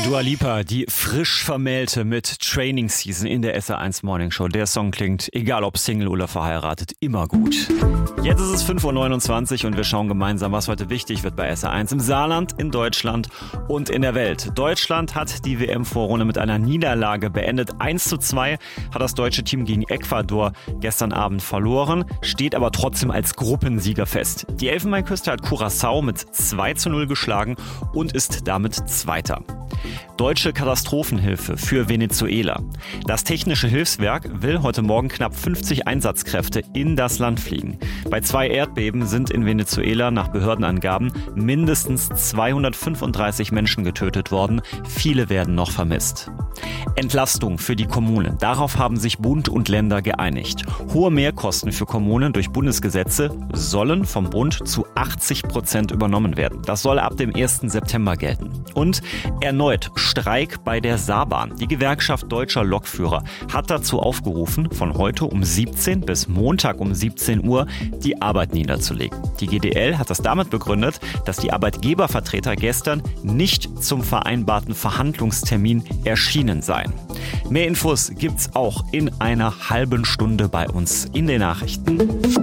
Dua Lipa, die frisch Vermählte mit Training Season in der SR1 Morning Show. Der Song klingt, egal ob Single oder verheiratet, immer gut. Jetzt ist es 5.29 Uhr und wir schauen gemeinsam, was heute wichtig wird bei SR1 im Saarland, in Deutschland und in der Welt. Deutschland hat die WM-Vorrunde mit einer Niederlage beendet. 1:2 hat das deutsche Team gegen Ecuador gestern Abend verloren, steht aber trotzdem als Gruppensieger fest. Die Elfenbeinküste hat Curaçao mit 2:0 geschlagen und ist damit Zweiter. Deutsche Katastrophenhilfe für Venezuela. Das Technische Hilfswerk will heute Morgen knapp 50 Einsatzkräfte in das Land fliegen. Bei 2 Erdbeben sind in Venezuela nach Behördenangaben mindestens 235 Menschen getötet worden. Viele werden noch vermisst. Entlastung für die Kommunen. Darauf haben sich Bund und Länder geeinigt. Hohe Mehrkosten für Kommunen durch Bundesgesetze sollen vom Bund zu 80% übernommen werden. Das soll ab dem 1. September gelten. Und erneut Streik bei der Saarbahn. Die Gewerkschaft deutscher Lokführer hat dazu aufgerufen, von heute um 17 bis Montag um 17 Uhr die Arbeit niederzulegen. Die GDL hat das damit begründet, dass die Arbeitgebervertreter gestern nicht zum vereinbarten Verhandlungstermin erschienen seien. Mehr Infos gibt's auch in einer halben Stunde bei uns in den Nachrichten.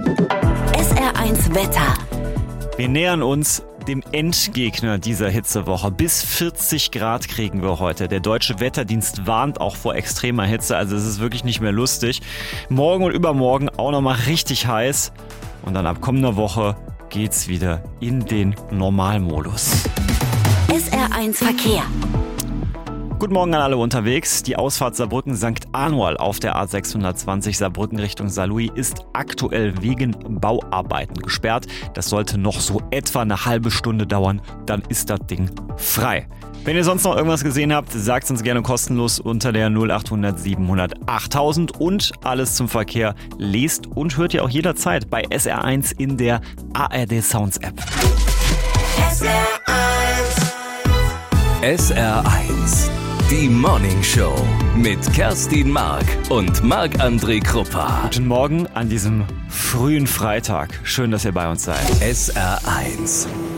SR1 Wetter. Wir nähern uns dem Endgegner dieser Hitzewoche. Bis 40 Grad kriegen wir heute. Der Deutsche Wetterdienst warnt auch vor extremer Hitze, also es ist wirklich nicht mehr lustig. Morgen und übermorgen auch nochmal richtig heiß und dann ab kommender Woche geht's wieder in den Normalmodus. SR1 Verkehr. Guten Morgen an alle unterwegs. Die Ausfahrt Saarbrücken-St. Anual auf der A620 Saarbrücken Richtung Saarlouis ist aktuell wegen Bauarbeiten gesperrt. Das sollte noch so etwa eine halbe Stunde dauern, dann ist das Ding frei. Wenn ihr sonst noch irgendwas gesehen habt, sagt es uns gerne kostenlos unter der 0800 700 8000 und alles zum Verkehr lest und hört ihr auch jederzeit bei SR1 in der ARD Sounds App. SR1 Die Morning Show mit Kerstin Mark und Marc-André Kruppa. Guten Morgen an diesem frühen Freitag. Schön, dass ihr bei uns seid. SR1